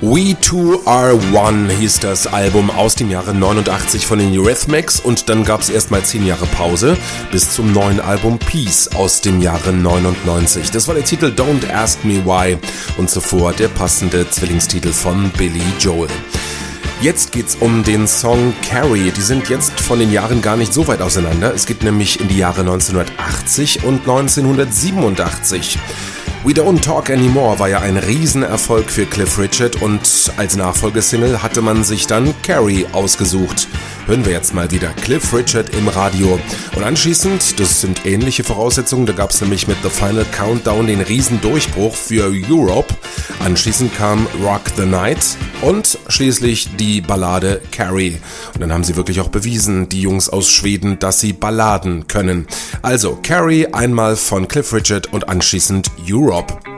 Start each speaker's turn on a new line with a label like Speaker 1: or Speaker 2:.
Speaker 1: We Two Are One hieß das Album aus dem Jahre 89 von den Eurythmics und dann gab es erstmal 10 Jahre Pause bis zum neuen Album Peace aus dem Jahre 99. Das war der Titel Don't Ask Me Why und zuvor der passende Zwillingstitel von Billy Joel. Jetzt geht's um den Song Carrie. Die sind jetzt von den Jahren gar nicht so weit auseinander. Es geht nämlich in die Jahre 1980 und 1987. We Don't Talk Anymore war ja ein Riesenerfolg für Cliff Richard und als Nachfolgesingle hatte man sich dann Carrie ausgesucht. Hören wir jetzt mal wieder Cliff Richard im Radio. Und anschließend, das sind ähnliche Voraussetzungen, da gab es nämlich mit The Final Countdown den Riesendurchbruch für Europe. Anschließend kam Rock the Night und schließlich die Ballade Carrie. Und dann haben sie wirklich auch bewiesen, die Jungs aus Schweden, dass sie Balladen können. Also Carrie einmal von Cliff Richard und anschließend Europe.